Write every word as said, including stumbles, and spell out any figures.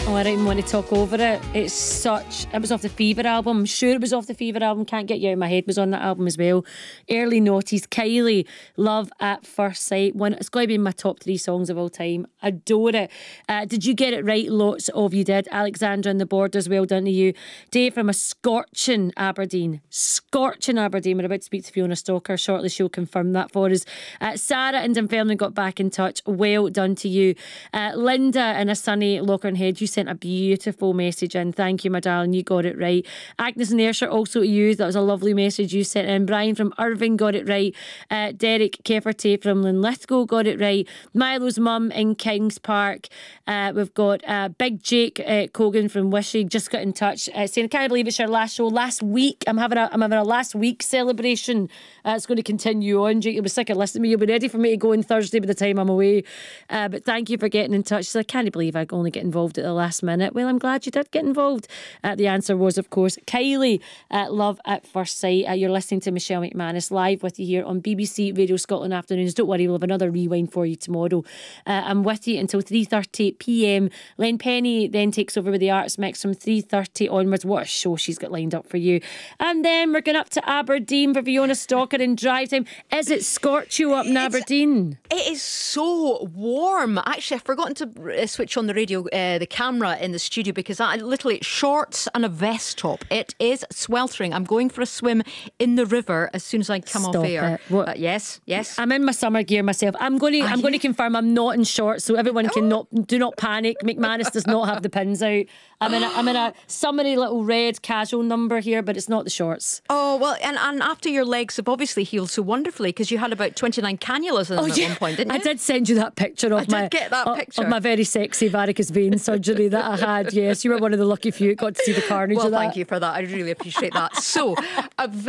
Oh, I don't even want to talk over it. It's such... It was off the Fever album. I'm sure it was off the Fever album. Can't Get You Out of My Head was on that album as well. Early noughties. Kylie, Love at First Sight. One, it's going to be in my top three songs of all time. Adore it. Uh, did you get it right? Lots of you did. Alexandra and the Borders, well done to you. Dave from a scorching Aberdeen. Scorching Aberdeen. We're about to speak to Fiona Stalker shortly. She'll confirm that for us. Uh, Sarah and Dunfermline got back in touch. Well done to you. Uh, Linda in a sunny Lochernhead, you sent a beautiful message in. Thank you, my darling. You got it right. Agnes and Ayrshire, also to you. That was a lovely message you sent in. Brian from Irving got it right. Uh, Derek Keferty from Linlithgow got it right. Milo's mum in Kings Park. Uh, we've got uh, Big Jake uh, Cogan from Wishy just got in touch uh, saying, I can't believe it's your last show. Last week, I'm having a, I'm having a last week celebration. Uh, it's going to continue on. Jake, you'll be sick of listening to me. You'll be ready for me to go on Thursday by the time I'm away. Uh, but thank you for getting in touch. So I can't believe I only get involved at the last minute. Well, I'm glad you did get involved. Uh, the answer was, of course, Kylie, uh, Love at First Sight. Uh, you're listening to Michelle McManus live with you here on B B C Radio Scotland Afternoons. Don't worry, we'll have another rewind for you tomorrow. Uh, I'm with you until three thirty p m. Len Penny then takes over with the Arts Mix from three thirty onwards. What a show she's got lined up for you. And then we're going up to Aberdeen for Fiona Stalker in Drive Time. Is it scorch you up in It's, Aberdeen? It is so warm. Actually, I've forgotten to uh, switch on the radio, uh, the camera in the studio, because I literally shorts and a vest top. It is sweltering. I'm going for a swim in the river as soon as I come Stop off air. it. What? Uh, yes, yes. I'm in my summer gear myself. I'm going to. Are I'm going to you? confirm I'm not in shorts, so everyone can not do not panic. McManus does not have the pins out. I'm in. A, I'm in a summery little red casual number here, but it's not the shorts. Oh well, and, and after your legs have obviously healed so wonderfully, because you had about twenty-nine cannulas in them Oh, at yeah. one point, didn't you? I did send you that picture of I did my get that of, picture. of my very sexy varicose vein surgery that I had. Yes, you were one of the lucky few who got to see the carnage Well, of that. thank you for that. I really appreciate that. So, a